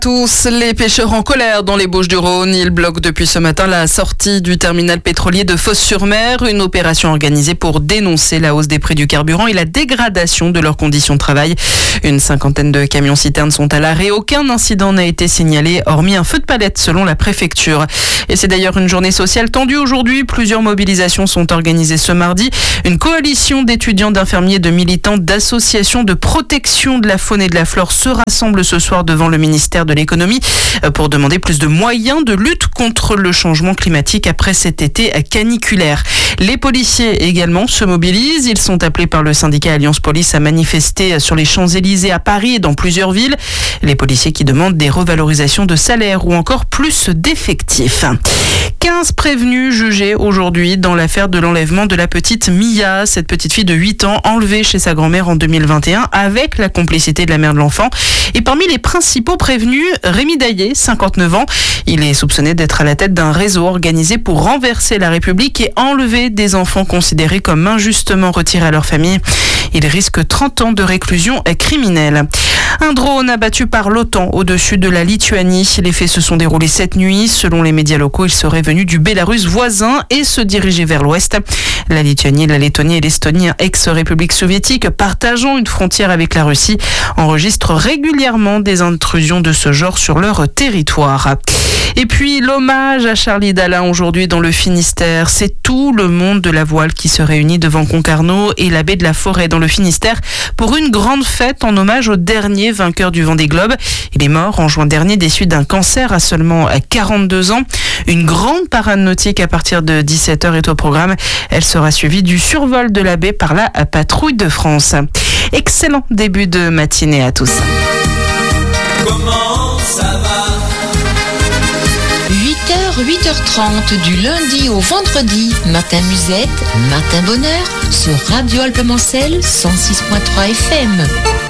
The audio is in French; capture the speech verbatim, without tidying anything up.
Tous les pêcheurs en colère dans les Bouches-du-Rhône. Ils bloquent depuis ce matin la sortie du terminal pétrolier de Fos-sur-Mer, une opération organisée pour dénoncer la hausse des prix du carburant et la dégradation de leurs conditions de travail. Une cinquantaine de camions-citernes sont à l'arrêt. Aucun incident n'a été signalé, hormis un feu de palette selon la préfecture. Et c'est d'ailleurs une journée sociale tendue aujourd'hui. Plusieurs mobilisations sont organisées ce mardi. Une coalition d'étudiants, d'infirmiers, de militants, d'associations de protection de la faune et de la flore se rassemble ce soir devant le ministère de de l'économie pour demander plus de moyens de lutte contre le changement climatique après cet été caniculaire. Les policiers également se mobilisent. Ils sont appelés par le syndicat Alliance Police à manifester sur les Champs-Élysées à Paris et dans plusieurs villes. Les policiers qui demandent des revalorisations de salaire ou encore plus d'effectifs. quinze prévenus jugés aujourd'hui dans l'affaire de l'enlèvement de la petite Mia, cette petite fille de huit ans enlevée chez sa grand-mère en deux mille vingt et un avec la complicité de la mère de l'enfant. Et parmi les principaux prévenus, Rémi Daillé, cinquante-neuf ans. Il est soupçonné d'être à la tête d'un réseau organisé pour renverser la République et enlever des enfants considérés comme injustement retirés à leur famille. Il risque trente ans de réclusion criminelle. Un drone abattu par l'OTAN au-dessus de la Lituanie. Les faits se sont déroulés cette nuit. Selon les médias locaux, il serait venu du Bélarus voisin et se dirigeait vers l'ouest. La Lituanie, la Lettonie et l'Estonie, ex-république soviétique, partageant une frontière avec la Russie, enregistrent régulièrement des intrusions de ce genre sur leur territoire. Et puis l'hommage à Charlie Dalin aujourd'hui dans le Finistère. C'est tout le monde de la voile qui se réunit devant Concarneau et la baie de la Forêt dans le Finistère pour une grande fête en hommage au dernier vainqueur du Vendée Globe. Il est mort en juin dernier des suites d'un cancer à seulement quarante-deux ans. Une grande parade nautique à partir de dix-sept heures est au programme. Elle sera suivie du survol de la baie par la patrouille de France. Excellent début de matinée à tous. Comment ça va ? huit heures, huit heures trente du lundi au vendredi. Matin musette, matin bonheur sur Radio Alpemancel cent six virgule trois F M.